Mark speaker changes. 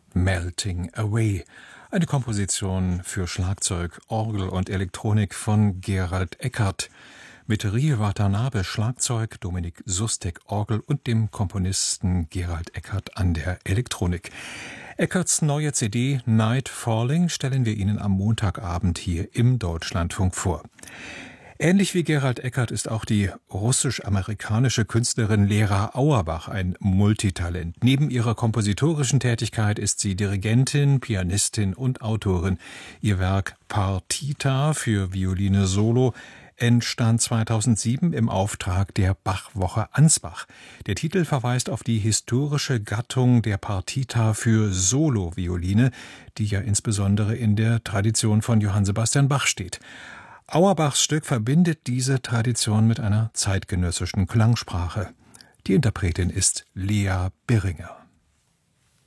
Speaker 1: Melting Away, eine Komposition für Schlagzeug, Orgel und Elektronik von Gerald Eckert, mit Rie Watanabe Schlagzeug, Dominik Sustek Orgel und dem Komponisten Gerald Eckert an der Elektronik. Eckerts neue CD Night Falling stellen wir Ihnen am Montagabend hier im Deutschlandfunk vor. Ähnlich wie Gerald Eckert ist auch die russisch-amerikanische Künstlerin Lera Auerbach ein Multitalent. Neben ihrer kompositorischen Tätigkeit ist sie Dirigentin, Pianistin und Autorin. Ihr Werk Partita für Violine Solo entstand 2007 im Auftrag der Bach-Woche Ansbach. Der Titel verweist auf die historische Gattung der Partita für Solo-Violine, die ja insbesondere in der Tradition von Johann Sebastian Bach steht. Auerbachs Stück verbindet diese Tradition mit einer zeitgenössischen Klangsprache. Die Interpretin ist Lea Birringer.